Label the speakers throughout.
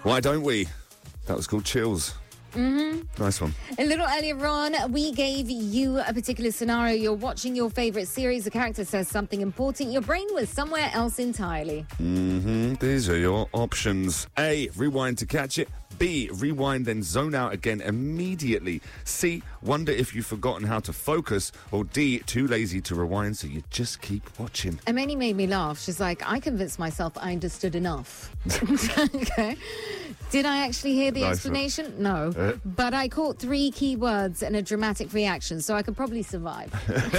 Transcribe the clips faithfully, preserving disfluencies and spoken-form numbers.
Speaker 1: Why don't we? That was called Chills.
Speaker 2: Mm-hmm.
Speaker 1: Nice one.
Speaker 2: A little earlier on, we gave you a particular scenario. You're watching your favorite series. The character says something important. Your brain was somewhere else entirely.
Speaker 1: Mm-hmm. These are your options. A, rewind to catch it. B, rewind then zone out again immediately. C, wonder if you've forgotten how to focus. Or D, too lazy to rewind, so you just keep watching.
Speaker 2: Amani made me laugh. She's like, I convinced myself I understood enough. Okay. Did I actually hear the
Speaker 1: Nice
Speaker 2: explanation? No.
Speaker 1: Uh.
Speaker 2: But I caught three key words and a dramatic reaction, so I could probably survive.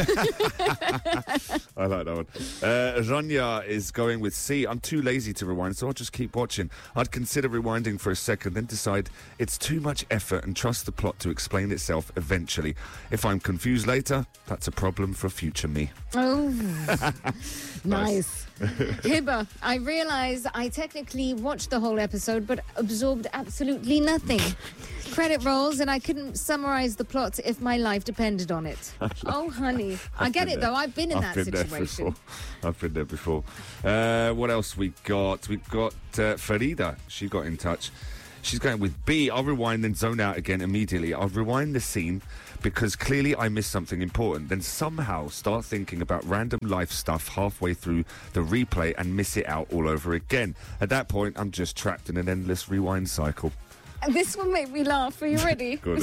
Speaker 1: I like that one. Uh, Rania is going with C. I'm too lazy to rewind, so I'll just keep watching. I'd consider rewinding for a second, then decide it's too much effort and trust the plot to explain itself eventually. If I'm confused later, that's a problem for future me.
Speaker 2: Oh, nice. Hibba, I realise I technically watched the whole episode, but absorbed absolutely nothing. Credit rolls, and I couldn't summarise the plot if my life depended on it. Oh, honey. I get it,
Speaker 1: there.
Speaker 2: though. I've been in
Speaker 1: I've
Speaker 2: that
Speaker 1: been there
Speaker 2: situation.
Speaker 1: before. I've been there before. Uh, what else we got? We've got uh, Farida. She got in touch. She's going with B. I'll rewind, then zone out again immediately. I'll rewind the scene because clearly I missed something important. Then somehow start thinking about random life stuff halfway through the replay and miss it out all over again. At that point, I'm just trapped in an endless rewind cycle.
Speaker 2: This one made me laugh. Are you ready?
Speaker 1: Good.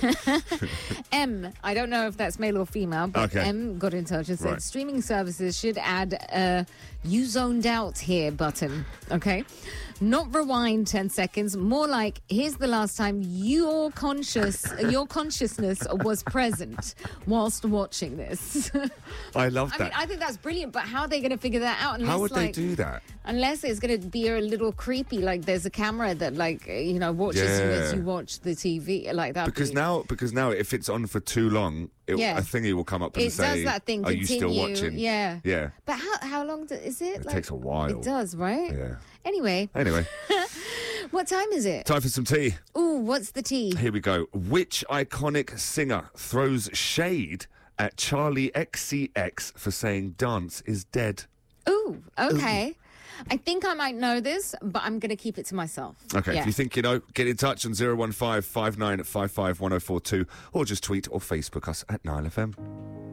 Speaker 2: M, I don't know if that's male or female, but
Speaker 1: Okay.
Speaker 2: M got in touch and said
Speaker 1: Right.
Speaker 2: streaming services should add a you zoned out here button, okay? Not rewind ten seconds, more like here's the last time your conscious your consciousness was present whilst watching this.
Speaker 1: I love
Speaker 2: I
Speaker 1: that.
Speaker 2: mean, I think that's brilliant, but how are they going to figure that out? Unless,
Speaker 1: How would
Speaker 2: like,
Speaker 1: they do that?
Speaker 2: Unless it's going to be a little creepy, like there's a camera that, like, you know, watches you as
Speaker 1: Yeah.
Speaker 2: you watch the T V, like that.
Speaker 1: Because now, because now, if it's on for too long, it,
Speaker 2: Yeah.
Speaker 1: a thingy will come up and
Speaker 2: It
Speaker 1: say,
Speaker 2: does that thing.
Speaker 1: "Are you still
Speaker 2: continue."
Speaker 1: watching?"
Speaker 2: Yeah.
Speaker 1: Yeah.
Speaker 2: But how how long do, is it?
Speaker 1: It takes a while.
Speaker 2: It does, right?
Speaker 1: Yeah.
Speaker 2: Anyway,
Speaker 1: Anyway,
Speaker 2: what time is it?
Speaker 1: time for some tea.
Speaker 2: Ooh, what's the tea?
Speaker 1: Here we go. Which iconic singer throws shade at Charlie X C X for saying dance is dead?
Speaker 2: Ooh, okay. I think I might know this, but I'm going to keep it to myself.
Speaker 1: Okay,
Speaker 2: Yeah.
Speaker 1: if you think you know, get in touch on zero one five five nine five five one oh four two or just tweet or Facebook us at Nile F M.